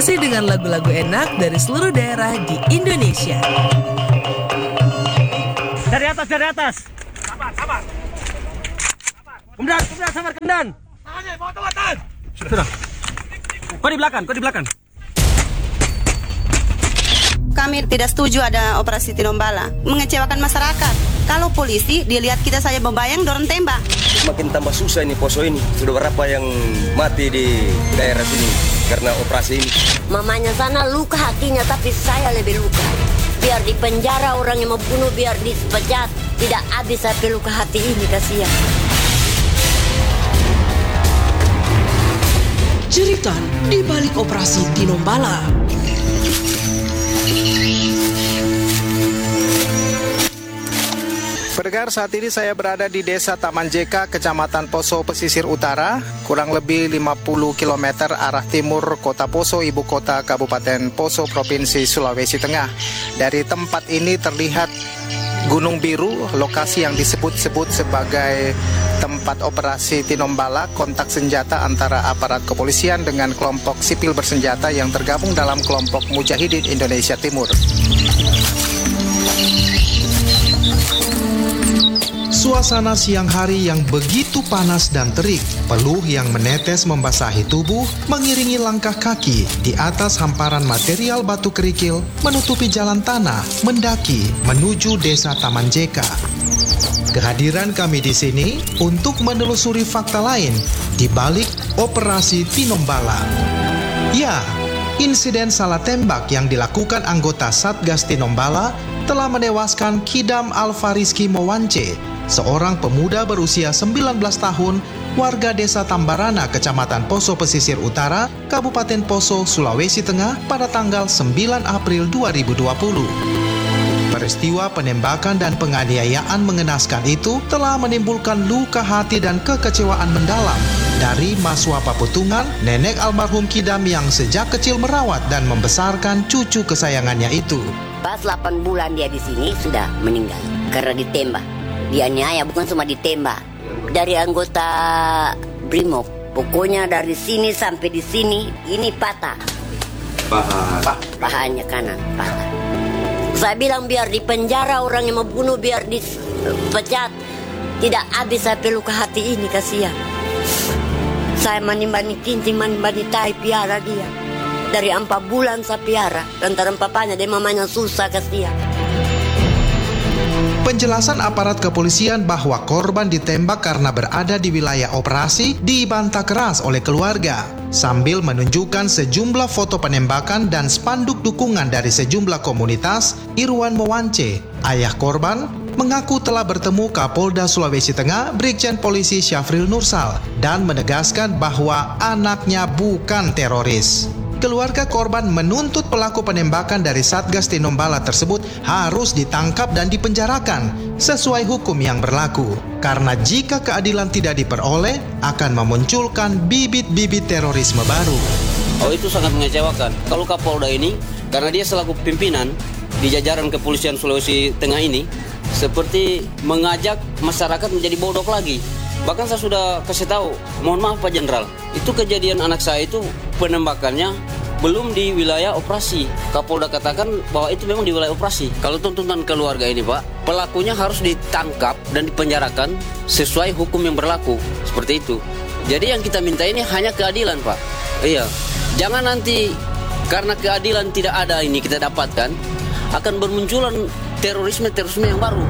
Masih dengan lagu-lagu enak dari seluruh daerah di Indonesia. Dari atas. Sabar. Kemudian, sabar, kemudian. Tangannya, bawa tangan. Sudah. Kau di belakang. Kami tidak setuju ada operasi Tinombala, mengecewakan masyarakat. Kalau polisi dilihat kita saja membayang, dorong tembak. Makin tambah susah ini poso ini. Sudah berapa yang mati di daerah sini karena operasi ini. Mamanya sana luka hatinya, tapi saya lebih luka. Biar di penjara orang yang membunuh, biar dipecat. Tidak habis sampai luka hati ini, kasihan. Cerita di balik operasi Tinombala. Pendengar, saat ini saya berada di Desa Taman Jeka, Kecamatan Poso, Pesisir Utara, kurang lebih 50 km arah timur Kota Poso, ibu kota Kabupaten Poso, Provinsi Sulawesi Tengah. Dari tempat ini terlihat Gunung Biru, lokasi yang disebut-sebut sebagai tempat operasi Tinombala, kontak senjata antara aparat kepolisian dengan kelompok sipil bersenjata yang tergabung dalam kelompok Mujahidin Indonesia Timur. Suasana siang hari yang begitu panas dan terik, peluh yang menetes membasahi tubuh, mengiringi langkah kaki di atas hamparan material batu kerikil, menutupi jalan tanah, mendaki menuju Desa Taman Jeka. Kehadiran kami di sini untuk menelusuri fakta lain di balik operasi Tinombala. Ya, insiden salah tembak yang dilakukan anggota Satgas Tinombala telah menewaskan Kidam Alfariski Mowance, seorang pemuda berusia 19 tahun, warga Desa Tambarana, Kecamatan Poso Pesisir Utara, Kabupaten Poso, Sulawesi Tengah pada tanggal 9 April 2020. Peristiwa penembakan dan penganiayaan mengenaskan itu telah menimbulkan luka hati dan kekecewaan mendalam dari Mas Wapa Putungan, nenek almarhum Kidam yang sejak kecil merawat dan membesarkan cucu kesayangannya itu. Pas 8 bulan dia di sini sudah meninggal karena ditembak. Dianiaya, bukan cuma ditembak, dari anggota Brimob. Pokoknya dari sini sampai di sini ini patah. Pahanya kanan patah. Saya bilang biar di penjara orang yang membunuh, biar dipecat. Tidak habis sampai luka hati ini, kasihan. Saya mani kincing, mani tai piara dia. Dari 4 bulan saya piara. Lantaran papanya dan mamanya susah, kasihan. Penjelasan aparat kepolisian bahwa korban ditembak karena berada di wilayah operasi dibantah keras oleh keluarga, sambil menunjukkan sejumlah foto penembakan dan spanduk dukungan dari sejumlah komunitas. Irwan Mowance, ayah korban, mengaku telah bertemu Kapolda Sulawesi Tengah Brigjen Polisi Syafril Nursal dan menegaskan bahwa anaknya bukan teroris. Keluarga korban menuntut pelaku penembakan dari Satgas Tinombala tersebut harus ditangkap dan dipenjarakan sesuai hukum yang berlaku. Karena jika keadilan tidak diperoleh, akan memunculkan bibit-bibit terorisme baru. Oh, itu sangat mengecewakan. Kalau Kapolda ini, karena dia selaku pimpinan di jajaran kepolisian Sulawesi Tengah ini, seperti mengajak masyarakat menjadi bodoh lagi. Bahkan saya sudah kasih tahu, mohon maaf Pak Jenderal, itu kejadian anak saya itu penembakannya belum di wilayah operasi. Kapolda katakan bahwa itu memang di wilayah operasi. Kalau tuntutan keluarga ini Pak, pelakunya harus ditangkap dan dipenjarakan sesuai hukum yang berlaku. Seperti itu. Jadi yang kita minta ini hanya keadilan Pak. Iya, jangan nanti karena keadilan tidak ada ini kita dapatkan, akan bermunculan terorisme yang baru.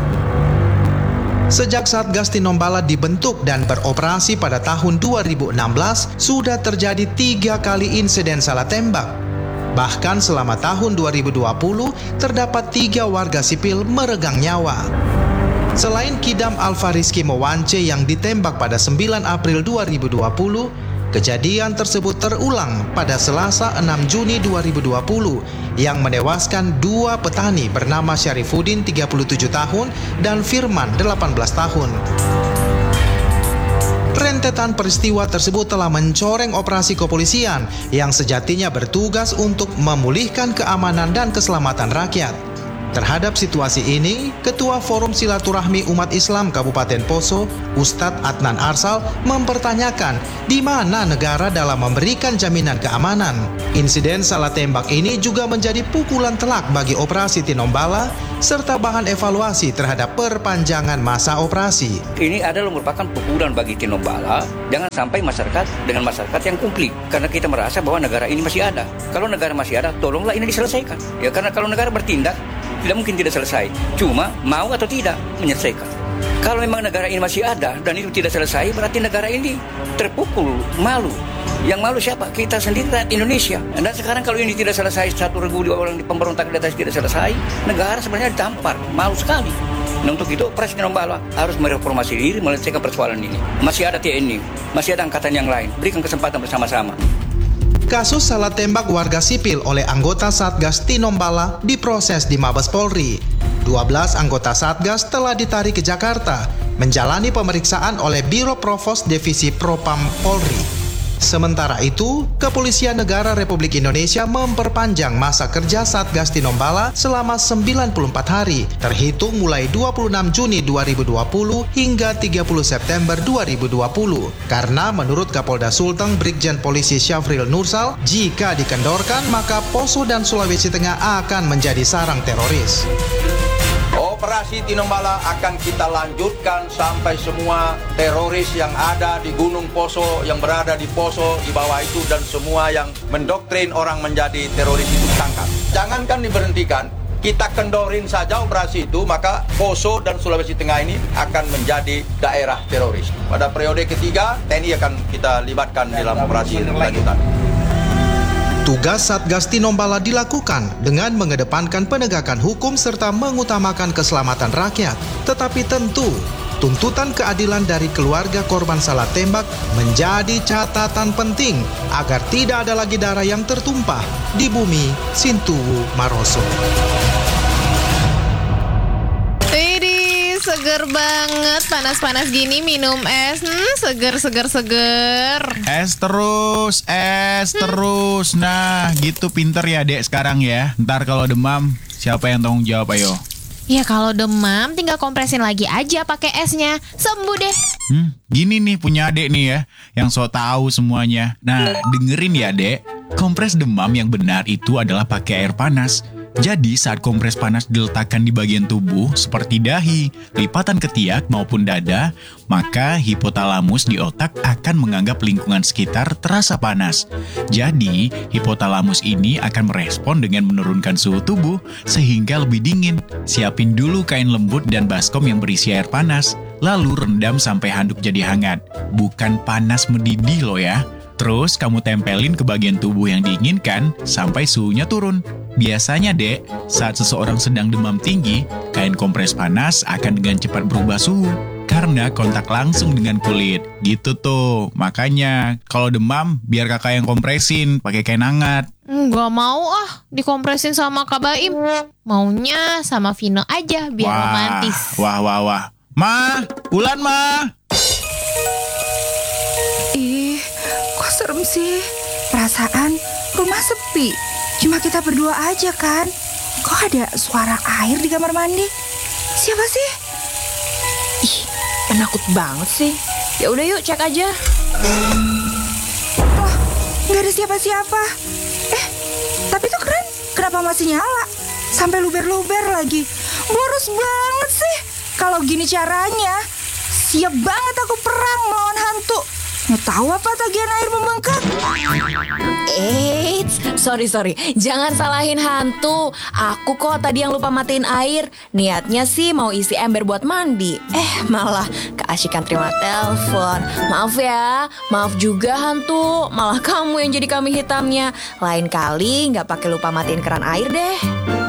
Sejak Satgas Tinombala dibentuk dan beroperasi pada tahun 2016, sudah terjadi 3 kali insiden salah tembak. Bahkan selama tahun 2020, terdapat 3 warga sipil meregang nyawa. Selain Kidam Alfariski Mowance yang ditembak pada 9 April 2020, kejadian tersebut terulang pada Selasa 6 Juni 2020 yang menewaskan 2 petani bernama Syarifuddin 37 tahun dan Firman 18 tahun. Rentetan peristiwa tersebut telah mencoreng operasi kepolisian yang sejatinya bertugas untuk memulihkan keamanan dan keselamatan rakyat. Terhadap situasi ini, Ketua Forum Silaturahmi Umat Islam Kabupaten Poso, Ustadz Adnan Arsal, mempertanyakan di mana negara dalam memberikan jaminan keamanan. Insiden salah tembak ini juga menjadi pukulan telak bagi operasi Tinombala serta bahan evaluasi terhadap perpanjangan masa operasi. Ini adalah merupakan pukulan bagi Tinombala. Jangan sampai masyarakat dengan masyarakat yang konflik, karena kita merasa bahwa negara ini masih ada. Kalau negara masih ada, tolonglah ini diselesaikan. Ya, karena kalau negara bertindak, tidak mungkin tidak selesai. Cuma mau atau tidak menyelesaikan. Kalau memang negara ini masih ada dan itu tidak selesai, berarti negara ini terpukul, malu. Yang malu siapa? Kita sendiri, rakyat Indonesia. Dan sekarang kalau ini tidak selesai, 1 ribu orang di pemberontak di atas tidak selesai, negara sebenarnya ditampar. Malu sekali. Nah, untuk itu Presiden Tinombala harus mereformasi diri, menyelesaikan persoalan ini. Masih ada TNI, masih ada angkatan yang lain. Berikan kesempatan bersama-sama. Kasus salah tembak warga sipil oleh anggota Satgas Tinombala diproses di Mabes Polri. 12 anggota Satgas telah ditarik ke Jakarta, menjalani pemeriksaan oleh Biro Provos Divisi Propam Polri. Sementara itu, Kepolisian Negara Republik Indonesia memperpanjang masa kerja Satgas Tinombala selama 94 hari, terhitung mulai 26 Juni 2020 hingga 30 September 2020. Karena menurut Kapolda Sulteng Brigjen Polisi Syafril Nursal, jika dikendorkan maka Poso dan Sulawesi Tengah akan menjadi sarang teroris. Operasi Tinombala akan kita lanjutkan sampai semua teroris yang ada di Gunung Poso, yang berada di Poso, di bawah itu, dan semua yang mendoktrin orang menjadi teroris itu ditangkap. Jangankan diberhentikan, kita kendorin saja operasi itu, maka Poso dan Sulawesi Tengah ini akan menjadi daerah teroris. Pada periode ketiga, TNI akan kita libatkan dalam operasi lanjutan. Tugas Satgas Tinombala dilakukan dengan mengedepankan penegakan hukum serta mengutamakan keselamatan rakyat. Tetapi tentu, tuntutan keadilan dari keluarga korban salah tembak menjadi catatan penting agar tidak ada lagi darah yang tertumpah di bumi Sintuwu Maroso. Seger banget, panas-panas gini minum es, seger. Es terus. Nah, gitu pinter ya dek sekarang ya. Ntar kalau demam, siapa yang tanggung jawab ayo? Ya kalau demam tinggal kompresin lagi aja pakai esnya, sembuh deh. Gini nih punya adek nih ya, yang so tahu semuanya. Nah, dengerin ya dek, kompres demam yang benar itu adalah pakai air panas. Jadi saat kompres panas diletakkan di bagian tubuh seperti dahi, lipatan ketiak maupun dada, maka hipotalamus di otak akan menganggap lingkungan sekitar terasa panas. Jadi hipotalamus ini akan merespon dengan menurunkan suhu tubuh sehingga lebih dingin. Siapin dulu kain lembut dan baskom yang berisi air panas, lalu rendam sampai handuk jadi hangat. Bukan panas mendidih loh ya. Terus kamu tempelin ke bagian tubuh yang diinginkan sampai suhunya turun. Biasanya dek, saat seseorang sedang demam tinggi, kain kompres panas akan dengan cepat berubah suhu karena kontak langsung dengan kulit. Gitu tuh. Makanya kalau demam biar kakak yang kompresin pakai kain hangat. Gak mau dikompresin sama Kak Baim. Maunya sama Vino aja biar romantis. Wah. Ma, Ulan ma. Kok serem sih? Perasaan rumah sepi. Cuma kita berdua aja kan? Kok ada suara air di kamar mandi? Siapa sih? Ih, penakut banget sih. Ya udah yuk cek aja. Oh, nggak ada siapa-siapa. Tapi tuh keren. Kenapa masih nyala? Sampai luber-luber lagi. Boros banget sih. Kalau gini caranya, siap banget aku perang melawan hantu. Mau tahu apa tagihan air membengkak? Sorry. Jangan salahin hantu. Aku kok tadi yang lupa matiin air. Niatnya sih mau isi ember buat mandi. Malah keasikan terima telepon. Maaf ya. Maaf juga hantu. Malah kamu yang jadi kambing hitamnya. Lain kali nggak pakai lupa matiin keran air deh.